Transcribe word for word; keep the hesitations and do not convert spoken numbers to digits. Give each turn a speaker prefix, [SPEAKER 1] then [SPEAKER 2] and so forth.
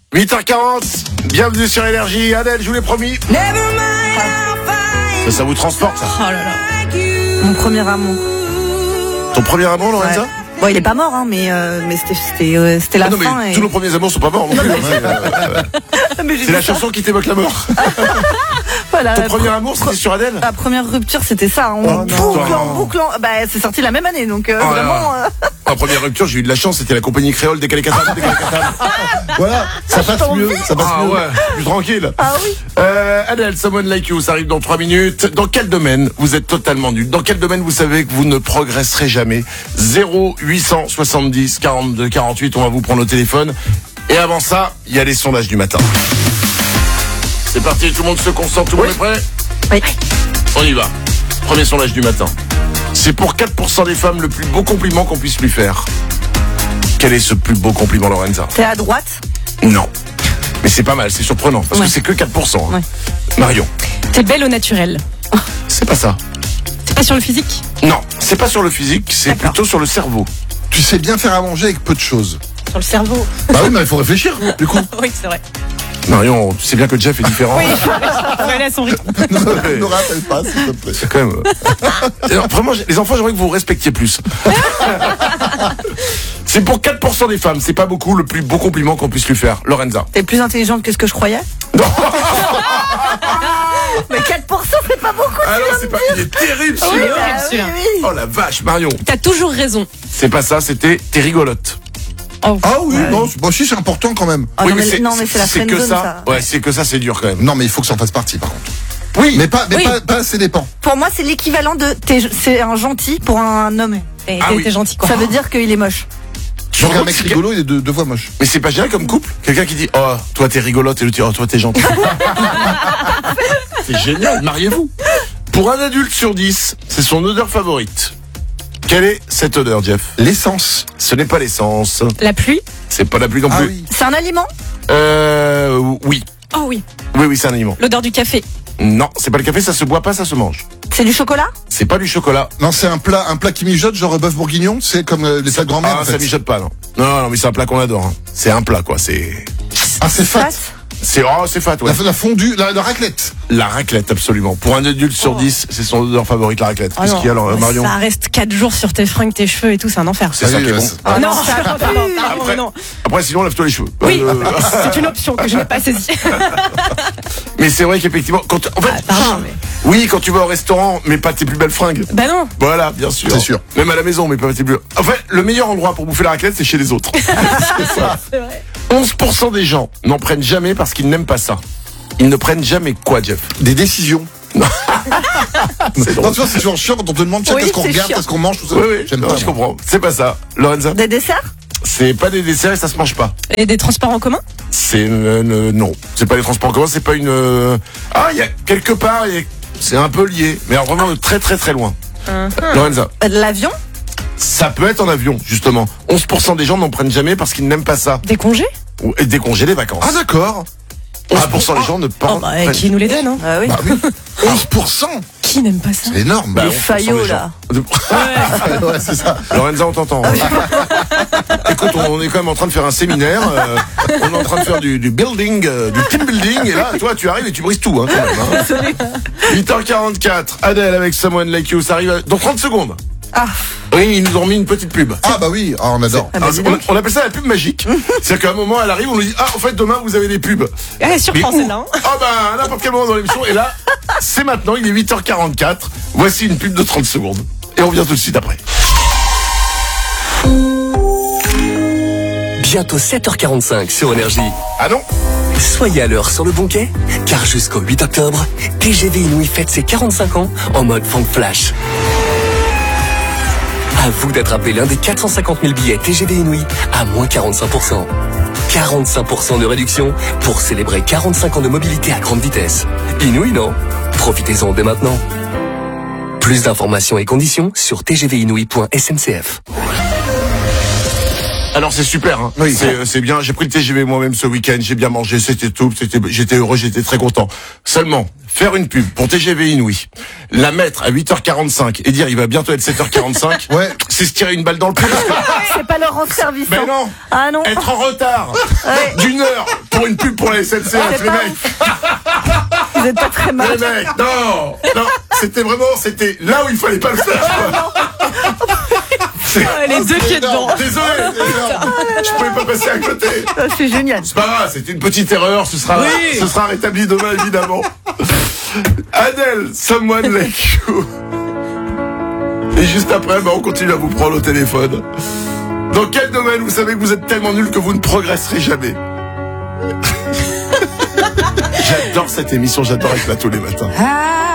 [SPEAKER 1] huit heures quarante, bienvenue sur Énergie. Adèle, je vous l'ai promis. Ça, ça vous transporte, ça?
[SPEAKER 2] Oh là là.
[SPEAKER 3] Mon premier amour.
[SPEAKER 1] Ton premier amour, Lorenza?
[SPEAKER 3] Ouais. Bon, il est pas mort, hein, mais, euh, mais c'était, c'était, euh, c'était la
[SPEAKER 1] ah non,
[SPEAKER 3] fin.
[SPEAKER 1] mais
[SPEAKER 3] Et...
[SPEAKER 1] tous nos premiers amours sont pas morts non plus. C'est la chanson qui t'évoque la mort.
[SPEAKER 3] Voilà,
[SPEAKER 1] Ton
[SPEAKER 3] la
[SPEAKER 1] premier
[SPEAKER 3] pre-
[SPEAKER 1] amour, c'était sur Adèle?
[SPEAKER 3] La première rupture, c'était ça. On
[SPEAKER 1] Oh,
[SPEAKER 3] boucle
[SPEAKER 1] non.
[SPEAKER 3] en boucle en... Bah, c'est sorti la même année, donc euh,
[SPEAKER 1] Oh,
[SPEAKER 3] vraiment... Euh...
[SPEAKER 1] Ma première rupture, j'ai eu de la chance, c'était la compagnie créole des Calécatam.
[SPEAKER 4] Voilà, ça passe mieux, ça passe
[SPEAKER 1] Ah
[SPEAKER 4] mieux.
[SPEAKER 1] ouais, plus tranquille.
[SPEAKER 3] Ah oui.
[SPEAKER 1] Euh, Adèle, Someone Like You, ça arrive dans trois minutes. Dans quel domaine vous êtes totalement nul? Dans quel domaine vous savez que vous ne progresserez jamais? Zéro huit cent soixante-dix quarante-deux quarante-huit, on va vous prendre au téléphone. Et avant ça, il y a les sondages du matin. C'est parti, tout le monde se concentre, tout le monde est prêt?
[SPEAKER 3] Oui.
[SPEAKER 1] On y va. Premier sondage du matin. C'est pour quatre pour cent des femmes le plus beau compliment qu'on puisse lui faire. Quel est ce plus beau compliment, Lorenza?
[SPEAKER 3] T'es à droite?
[SPEAKER 1] Non. Mais c'est pas mal, c'est surprenant, parce
[SPEAKER 3] Ouais.
[SPEAKER 1] que c'est que quatre pour cent. Hein.
[SPEAKER 3] Ouais.
[SPEAKER 1] Marion?
[SPEAKER 2] T'es belle au naturel.
[SPEAKER 1] C'est pas ça.
[SPEAKER 2] C'est pas sur le physique?
[SPEAKER 1] Non, c'est pas sur le physique, c'est
[SPEAKER 3] D'accord.
[SPEAKER 1] plutôt sur le cerveau.
[SPEAKER 4] Tu sais bien faire à manger avec peu de choses.
[SPEAKER 2] Sur le cerveau.
[SPEAKER 4] Bah oui, mais il faut réfléchir, du coup.
[SPEAKER 2] Oui, c'est vrai.
[SPEAKER 1] Marion, tu sais bien que Jeff est différent.
[SPEAKER 2] Oui, il faut aller à son rythme.
[SPEAKER 4] Ne rappelle pas, s'il te plaît.
[SPEAKER 1] C'est quand même... Alors, vraiment, les enfants, j'aimerais que vous vous respectiez plus. C'est pour quatre pour cent des femmes, c'est pas beaucoup le plus beau compliment qu'on puisse lui faire. Lorenza?
[SPEAKER 3] T'es plus intelligente que ce que je croyais?
[SPEAKER 1] Non.
[SPEAKER 3] Mais quatre pour cent, c'est pas beaucoup.
[SPEAKER 1] Ah non, c'est pas... Il est terrible,
[SPEAKER 3] Oui,
[SPEAKER 1] celui-là.
[SPEAKER 3] bah, oui, oui.
[SPEAKER 1] Oh la vache, Marion.
[SPEAKER 2] T'as toujours raison.
[SPEAKER 1] C'est pas ça, c'était t'es rigolote.
[SPEAKER 2] Oh.
[SPEAKER 4] Ah oui, non, c'est- bon, si, c'est important quand même.
[SPEAKER 3] Oh, non, mais, non, mais c'est la friend
[SPEAKER 1] que
[SPEAKER 3] zone,
[SPEAKER 1] ça.
[SPEAKER 3] ça.
[SPEAKER 1] Ouais, c'est que ça, c'est dur quand même.
[SPEAKER 4] Non, mais il faut que ça en fasse partie, par contre.
[SPEAKER 1] Oui.
[SPEAKER 4] Mais pas, mais
[SPEAKER 2] Oui.
[SPEAKER 4] pas, pas assez dépend.
[SPEAKER 3] Pour moi, c'est l'équivalent de t'es, c'est un gentil pour un homme.
[SPEAKER 2] T'es
[SPEAKER 1] Ah
[SPEAKER 2] t'es-
[SPEAKER 1] oui.
[SPEAKER 2] t'es gentil, quoi.
[SPEAKER 3] Ça veut dire qu'il est moche.
[SPEAKER 4] Sur un
[SPEAKER 1] contre,
[SPEAKER 4] mec
[SPEAKER 1] c'est
[SPEAKER 4] rigolo, il est de deux fois moche.
[SPEAKER 1] Mais c'est pas génial comme couple? Quelqu'un qui dit oh toi t'es rigolote et l'autre dit oh toi t'es gentil. C'est génial, mariez-vous. Pour un adulte sur dix, c'est son odeur favorite. Quelle est cette odeur, Jeff?
[SPEAKER 4] L'essence.
[SPEAKER 1] Ce n'est pas l'essence.
[SPEAKER 2] La pluie?
[SPEAKER 1] C'est pas la pluie non
[SPEAKER 4] Ah
[SPEAKER 1] plus.
[SPEAKER 4] oui.
[SPEAKER 3] C'est un aliment?
[SPEAKER 1] Euh oui.
[SPEAKER 2] Oh oui.
[SPEAKER 1] Oui oui c'est un aliment.
[SPEAKER 2] L'odeur du café.
[SPEAKER 1] Non, c'est pas le café, ça se boit pas, ça se mange.
[SPEAKER 3] C'est du chocolat?
[SPEAKER 1] C'est pas du chocolat.
[SPEAKER 4] Non, c'est un plat, un plat qui mijote, genre bœuf bourguignon. C'est comme euh, les plats de grand-mère.
[SPEAKER 1] Ah
[SPEAKER 4] en
[SPEAKER 1] ça
[SPEAKER 4] fait.
[SPEAKER 1] mijote pas non. Non non mais c'est un plat qu'on adore. Hein. C'est un plat quoi, c'est
[SPEAKER 4] Ah, c'est fat.
[SPEAKER 3] Pâte?
[SPEAKER 1] c'est oh c'est fat ouais.
[SPEAKER 4] La, la fondue, la, la raclette.
[SPEAKER 1] La raclette absolument. Pour un adulte sur dix, c'est son odeur favorite la raclette.
[SPEAKER 2] Oh
[SPEAKER 1] Qu'est-ce
[SPEAKER 2] non.
[SPEAKER 1] qu'il y a alors euh, Marion?
[SPEAKER 2] Ça reste quatre jours sur tes fringues, tes cheveux et tout, c'est un enfer.
[SPEAKER 1] C'est ça
[SPEAKER 4] Ah oui,
[SPEAKER 1] qui est
[SPEAKER 4] ouais,
[SPEAKER 1] bon.
[SPEAKER 4] c'est-
[SPEAKER 3] Ah
[SPEAKER 2] non,
[SPEAKER 3] non, ça
[SPEAKER 2] pardon,
[SPEAKER 3] pue.
[SPEAKER 2] pardon, pardon,
[SPEAKER 1] Après,
[SPEAKER 2] non.
[SPEAKER 1] après, sinon, lave-toi les cheveux.
[SPEAKER 2] Oui,
[SPEAKER 1] Euh,
[SPEAKER 2] c'est une option que je n'ai pas saisie.
[SPEAKER 1] mais c'est vrai qu'effectivement, quand, en fait,
[SPEAKER 2] Ah, pardon, mais-
[SPEAKER 1] oui, quand tu vas au restaurant, mais pas tes plus belles fringues.
[SPEAKER 2] Bah non.
[SPEAKER 1] Voilà, bien sûr.
[SPEAKER 4] C'est sûr.
[SPEAKER 1] Même à la maison, mais pas tes plus. En fait, le meilleur endroit pour bouffer la raclette, c'est chez les autres. C'est ça.
[SPEAKER 2] C'est vrai.
[SPEAKER 1] onze pour cent des gens n'en prennent jamais parce qu'ils n'aiment pas ça. Ils ne prennent jamais quoi, Jeff?
[SPEAKER 4] Des décisions.
[SPEAKER 1] C'est
[SPEAKER 4] Non,
[SPEAKER 1] drôle.
[SPEAKER 4] tu vois, c'est toujours chiant quand on te demande, tiens,
[SPEAKER 3] Oui,
[SPEAKER 4] qu'est-ce qu'on
[SPEAKER 3] c'est
[SPEAKER 4] regarde,
[SPEAKER 3] chiant.
[SPEAKER 4] qu'est-ce qu'on mange, tout ça.
[SPEAKER 1] Oui, oui,
[SPEAKER 4] J'aime
[SPEAKER 1] non,
[SPEAKER 4] pas.
[SPEAKER 1] je
[SPEAKER 4] moi.
[SPEAKER 1] comprends. C'est pas ça. Lorenza?
[SPEAKER 3] Des desserts?
[SPEAKER 1] C'est pas des desserts et ça se mange pas.
[SPEAKER 2] Et des transports en commun?
[SPEAKER 1] C'est euh, euh, non, c'est pas les transports en commun, c'est pas une. euh, Ah, il y a quelque part, il y a- c'est un peu lié, mais alors vraiment de très très très loin. Lorenza,
[SPEAKER 3] Euh, de l'avion?
[SPEAKER 1] ça peut être en avion justement. onze pour cent des gens n'en prennent jamais parce qu'ils n'aiment pas ça.
[SPEAKER 2] Des congés?
[SPEAKER 1] Ou et décongés les vacances.
[SPEAKER 4] Ah, d'accord.
[SPEAKER 1] onze pour cent des gens ne
[SPEAKER 2] Oh
[SPEAKER 1] parlent
[SPEAKER 2] bah, euh, qui nous les donne, hein?
[SPEAKER 3] Ah oui.
[SPEAKER 4] Bah oui. onze pour cent.
[SPEAKER 2] Qui n'aime pas ça?
[SPEAKER 4] C'est énorme.
[SPEAKER 1] Bah,
[SPEAKER 3] Les
[SPEAKER 1] onze pour cent
[SPEAKER 3] faillots,
[SPEAKER 1] des
[SPEAKER 3] là.
[SPEAKER 1] gens.
[SPEAKER 4] ouais, c'est ça.
[SPEAKER 1] Lorenza, on t'entend. hein. Écoute, on, on est quand même en train de faire un séminaire. euh, on est en train de faire du, du building, euh, du team building. Et là, toi, tu arrives et tu brises tout. Hein, quand même, hein. huit heures quarante-quatre. Adèle avec Someone Like You. Ça arrive à- dans trente secondes.
[SPEAKER 3] Ah,
[SPEAKER 1] Oui, ils nous ont mis une petite pub.
[SPEAKER 4] Ah, bah oui, ah, on adore.
[SPEAKER 3] ah bah,
[SPEAKER 1] Alors,
[SPEAKER 3] dis
[SPEAKER 1] on,
[SPEAKER 3] donc.
[SPEAKER 1] on appelle ça la pub magique. C'est-à-dire qu'à un moment, elle arrive, on nous dit ah, en fait, demain, vous avez des pubs.
[SPEAKER 2] Eh, surprend
[SPEAKER 1] Mais où
[SPEAKER 2] celle-là, hein.
[SPEAKER 1] Ah, bah, à n'importe quel moment dans l'émission. Et là, c'est maintenant, il est huit heures quarante-quatre. Voici une pub de trente secondes. Et on revient tout de suite après.
[SPEAKER 5] Bientôt sept heures quarante-cinq sur Énergie.
[SPEAKER 1] Ah non?
[SPEAKER 5] Soyez à l'heure sur le bon quai, car jusqu'au huit octobre, T G V Inouï fête ses quarante-cinq ans en mode Funk Flash. À vous d'attraper l'un des quatre cent cinquante mille billets T G V Inouï à moins quarante-cinq pour cent. quarante-cinq pour cent de réduction pour célébrer quarante-cinq ans de mobilité à grande vitesse. Inouï, non? Profitez-en dès maintenant. Plus d'informations et conditions sur t g v inouï point s n c f.
[SPEAKER 1] Alors c'est super, hein.
[SPEAKER 4] Oui.
[SPEAKER 1] c'est, c'est bien. J'ai pris le T G V moi-même ce week-end, j'ai bien mangé, c'était tout, c'était, j'étais heureux, j'étais très content. Seulement, faire une pub pour T G V Inouï, la mettre à huit heures quarante-cinq et dire il va bientôt être sept heures quarante-cinq,
[SPEAKER 4] Ouais.
[SPEAKER 1] c'est se tirer une balle dans le pied.
[SPEAKER 3] C'est pas leur rendre service.
[SPEAKER 1] Mais
[SPEAKER 3] hein.
[SPEAKER 1] non,
[SPEAKER 3] Ah non.
[SPEAKER 1] être en retard
[SPEAKER 3] Ouais.
[SPEAKER 1] d'une heure pour une pub pour la S N C F, les mecs.
[SPEAKER 3] Vous êtes pas très mal.
[SPEAKER 1] Les mecs, non, non, c'était vraiment, c'était là où il fallait pas le faire, quoi. C'est-
[SPEAKER 2] Ah, les deux pieds dedans.
[SPEAKER 1] Désolé, je pouvais pas passer à côté.
[SPEAKER 3] Ah, c'est génial.
[SPEAKER 1] C'est pas grave, c'était une petite erreur, ce sera,
[SPEAKER 2] Oui.
[SPEAKER 1] ce sera rétabli demain, évidemment. Adèle, Someone Like You. Et juste après, bah, on continue à vous prendre au téléphone. Dans quel domaine vous savez que vous êtes tellement nul que vous ne progresserez jamais? J'adore cette émission, j'adore être là tous les matins.